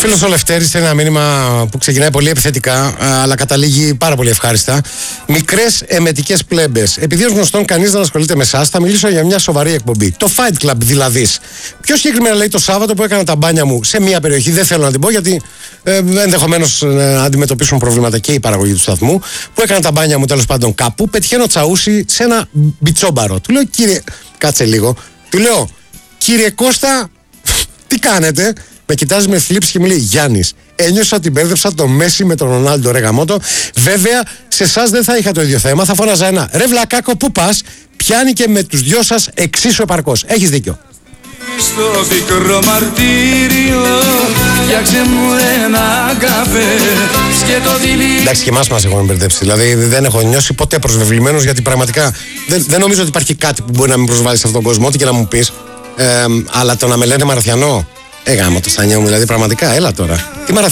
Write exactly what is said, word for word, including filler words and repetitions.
Φίλος ο Λευτέρης, ένα μήνυμα που ξεκινάει πολύ επιθετικά, αλλά καταλήγει πάρα πολύ ευχάριστα. Μικρές εμετικές πλέμπες. Επειδή ως γνωστόν κανείς δεν ασχολείται με εσάς, θα μιλήσω για μια σοβαρή εκπομπή. Το Fight Club δηλαδή. Πιο συγκεκριμένα λέει το Σάββατο που έκανα τα μπάνια μου σε μια περιοχή, δεν θέλω να την πω γιατί ε, ενδεχομένως να αντιμετωπίσουν προβλήματα και η παραγωγή του σταθμού. Που έκανα τα μπάνια μου τέλος πάντων κάπου, πετυχαίνω τσαούσι σε ένα μπιτσόμπαρο. Του λέω κύριε, κάτσε λίγο. Του λέω κύριε Κώστα, τι κάνετε? Με κοιτάζει με θλίψη και μου λέει Γιάννης, ένιωσα ότι μπέρδεψα το Μέση με τον Ρονάλντο, ρε γαμώτο. Βέβαια, σε εσάς δεν θα είχα το ίδιο θέμα. Θα φώναζα ένα ρε βλακάκο, πού πας? Πιάνει και με τους δυο σας εξίσου επαρκώς. Έχεις δίκιο. Στο πικρό μαρτύριο, φτιάξε μου ένα καφέ. Εντάξει, και εμάς μας έχουν μπερδέψει. Δηλαδή, δεν έχω νιώσει ποτέ προσβεβλημένος γιατί πραγματικά δεν, δεν νομίζω ότι υπάρχει κάτι που μπορεί να με προσβάλλει σε αυτόν τον κόσμο, ό,τι και να μου πεις. Ε, αλλά το να με λένε Μαραθιανό. Ε, γάμο το στανιό μου, δηλαδή πραγματικά, έλα τώρα. Τι